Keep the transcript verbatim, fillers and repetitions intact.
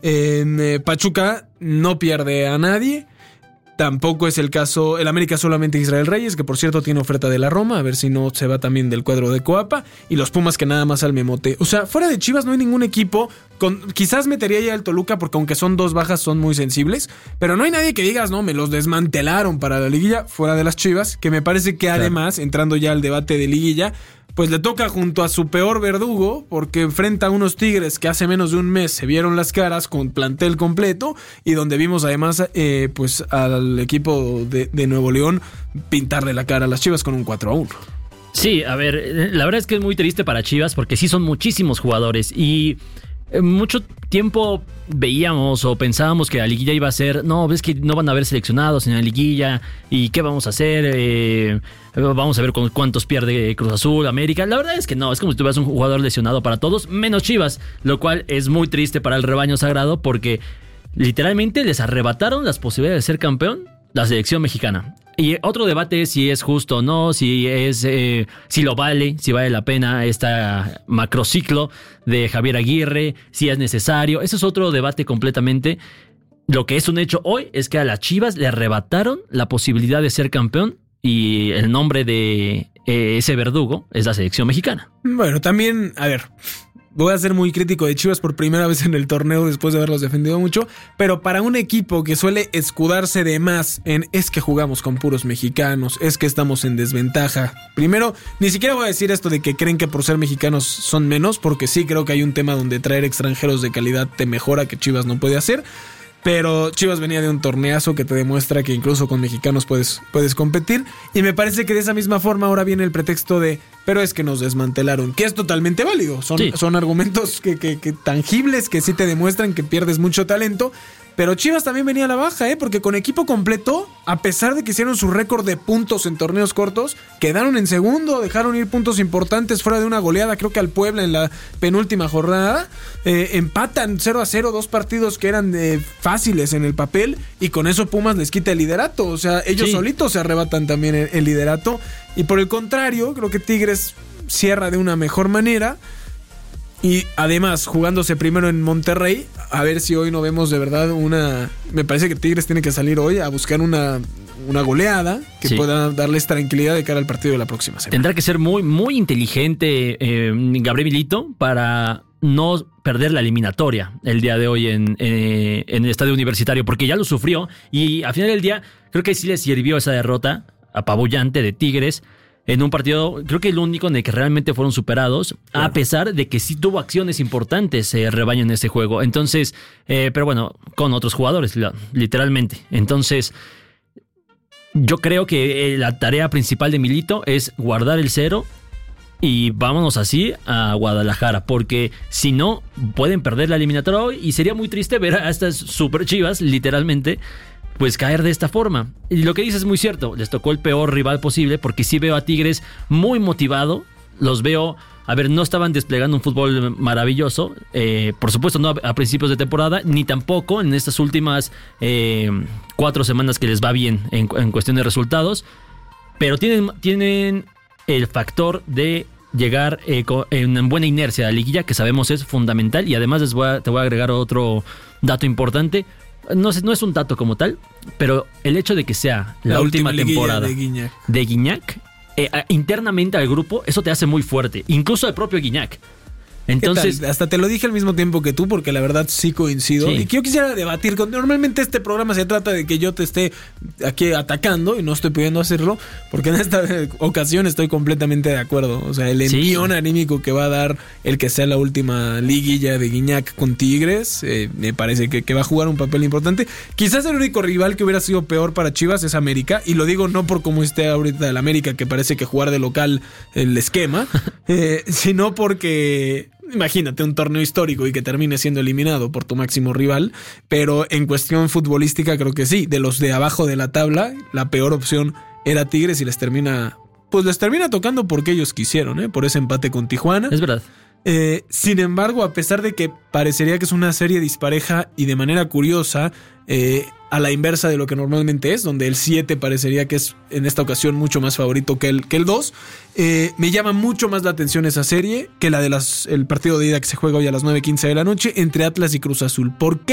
En eh, Pachuca no pierde a nadie. Tampoco es el caso, el América solamente Israel Reyes, que por cierto tiene oferta de la Roma, a ver si no se va también del cuadro de Coapa, y los Pumas que nada más al memote. O sea, fuera de Chivas no hay ningún equipo, con, quizás metería ya el Toluca porque aunque son dos bajas son muy sensibles, pero no hay nadie que digas, no, me los desmantelaron para la liguilla, fuera de las Chivas, que me parece que claro. Además, entrando ya al debate de liguilla, pues le toca junto a su peor verdugo, porque enfrenta a unos Tigres que hace menos de un mes se vieron las caras con plantel completo y donde vimos además eh, pues al equipo de, de Nuevo León pintarle la cara a las Chivas con un cuatro a uno. Sí, a ver, la verdad es que es muy triste para Chivas porque sí son muchísimos jugadores y mucho tiempo veíamos o pensábamos que la liguilla iba a ser, no, ves que no van a haber seleccionados en la liguilla y qué vamos a hacer, eh, vamos a ver con cuántos pierde Cruz Azul, América. La verdad es que no, es como si tuvieras un jugador lesionado para todos, menos Chivas, lo cual es muy triste para el rebaño sagrado porque literalmente les arrebataron las posibilidades de ser campeón la selección mexicana. Y otro debate es si es justo o no, si es eh, si lo vale, si vale la pena este macrociclo de Javier Aguirre, si es necesario. Ese es otro debate completamente. Lo que es un hecho hoy es que a las Chivas le arrebataron la posibilidad de ser campeón y el nombre de eh, ese verdugo es la selección mexicana. Bueno, también, a ver... Voy a ser muy crítico de Chivas por primera vez en el torneo después de haberlos defendido mucho, pero para un equipo que suele escudarse de más en es que jugamos con puros mexicanos, es que estamos en desventaja. Primero, ni siquiera voy a decir esto de que creen que por ser mexicanos son menos, porque sí creo que hay un tema donde traer extranjeros de calidad te mejora que Chivas no puede hacer. Pero Chivas venía de un torneazo que te demuestra que incluso con mexicanos puedes, puedes competir. Y me parece que de esa misma forma ahora viene el pretexto de pero es que nos desmantelaron, que es totalmente válido. Son, sí. son argumentos que, que, que tangibles que sí te demuestran que pierdes mucho talento. Pero Chivas también venía a la baja, ¿eh? Porque con equipo completo, a pesar de que hicieron su récord de puntos en torneos cortos, quedaron en segundo, dejaron ir puntos importantes fuera de una goleada, creo que al Puebla en la penúltima jornada. Eh, empatan cero a cero, dos partidos que eran eh, fáciles en el papel, y con eso Pumas les quita el liderato. O sea, ellos sí. solitos se arrebatan también el, el liderato. Y por el contrario, creo que Tigres cierra de una mejor manera. Y además, jugándose primero en Monterrey, a ver si hoy no vemos de verdad una... Me parece que Tigres tiene que salir hoy a buscar una, una goleada que sí. pueda darles tranquilidad de cara al partido de la próxima semana. Tendrá que ser muy, muy inteligente eh, Gabriel Milito para no perder la eliminatoria el día de hoy en, eh, en el estadio universitario, porque ya lo sufrió y al final del día creo que sí le sirvió esa derrota apabullante de Tigres en un partido, creo que el único en el que realmente fueron superados, claro. a pesar de que sí tuvo acciones importantes el rebaño en ese juego. Entonces, eh, pero bueno, con otros jugadores, literalmente. Entonces, yo creo que la tarea principal de Milito es guardar el cero y vámonos así a Guadalajara, porque si no, pueden perder la eliminatoria hoy y sería muy triste ver a estas super Chivas, literalmente, pues caer de esta forma. Y lo que dices es muy cierto, les tocó el peor rival posible, porque sí veo a Tigres muy motivado, los veo, a ver, no estaban desplegando un fútbol maravilloso, eh, por supuesto no a, a principios de temporada, ni tampoco en estas últimas eh, cuatro semanas que les va bien en, en cuestión de resultados, pero tienen, tienen el factor de llegar eh, en buena inercia a la liguilla, que sabemos es fundamental, y además les voy a, te voy a agregar otro dato importante. No, no es un dato como tal, pero el hecho de que sea la, la última, última temporada de Guiñac, de Guiñac eh, internamente al grupo, eso te hace muy fuerte, incluso el propio Guiñac. Entonces, hasta te lo dije al mismo tiempo que tú, porque la verdad sí coincido. Sí. Y que yo quisiera debatir con... Normalmente este programa se trata de que yo te esté aquí atacando y no estoy pudiendo hacerlo, porque en esta ocasión estoy completamente de acuerdo. O sea, el envión sí. anímico que va a dar el que sea la última liguilla de Guiñac con Tigres, eh, me parece que, que va a jugar un papel importante. Quizás el único rival que hubiera sido peor para Chivas es América, y lo digo no por cómo esté ahorita el América, que parece que jugar de local el esquema, eh, sino porque... Imagínate un torneo histórico y que termine siendo eliminado por tu máximo rival, pero en cuestión futbolística creo que sí, de los de abajo de la tabla, la peor opción era Tigres y les termina, pues les termina tocando porque ellos quisieron, ¿eh? Por ese empate con Tijuana. Es verdad. Eh, sin embargo, a pesar de que parecería que es una serie dispareja y de manera curiosa, eh, a la inversa de lo que normalmente es, donde el siete parecería que es en esta ocasión mucho más favorito que el, que el dos, eh, me llama mucho más la atención esa serie que la de las el partido de ida que se juega hoy a las nueve quince de la noche entre Atlas y Cruz Azul. ¿Por qué?